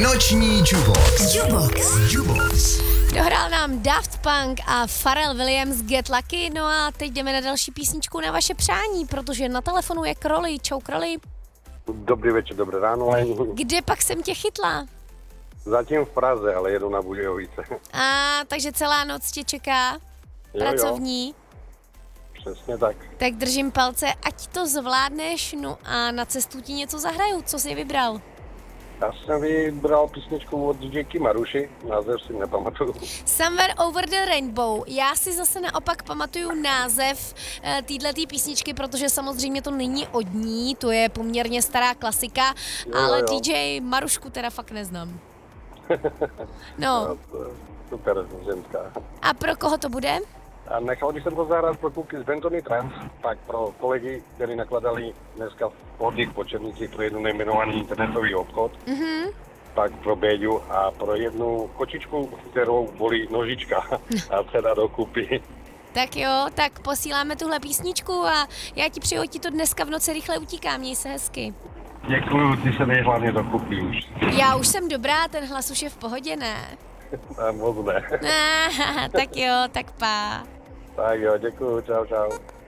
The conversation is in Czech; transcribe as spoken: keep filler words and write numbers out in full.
Noční Jubox. Jubox. Jubox. Dohrál nám Daft Punk a Pharrell Williams Get Lucky, no a teď jdeme na další písničku na vaše přání, protože na telefonu je Kroli. Čau Kroli. Dobrý večer, dobré ráno. Kde pak jsem tě chytla? Zatím v Praze, ale jedu na Budějovice. A takže celá noc tě čeká Jo, pracovní. Jo. Přesně tak. Tak držím palce, ať to zvládneš, no a na cestu ti něco zahraju. Co jsi vybral? Já jsem vybral písničku od Jackie Maruši, název si nepamatuju. Somewhere Over the Rainbow. Já si zase naopak pamatuju název e, téhletý písničky, protože samozřejmě to není od ní, to je poměrně stará klasika, Jo, ale jo. D J Marušku teda fakt neznám. No, Super ženská. a pro koho to bude? A nechal bych jsem to zahrát pro kluky z Bentony Trans, tak pro kolegy, kteří nakladali dneska v Pozdích Počernicích pro jeden nejmenovaný internetový obchod, Mhm. tak pro Béďu a pro jednu kočičku, kterou bolí nožička a se dá dokupy. Tak jo, tak posíláme tuhle písničku a já ti přeju, ať ti to dneska v noci rychle utíká, měj se hezky. Děkuju, ty se dej hlavně dokupy už. Já už jsem dobrá, ten hlas už je v pohodě, ne? A moc ne. tak jo, tak pá. Tak jo, děkuju, čau, čau.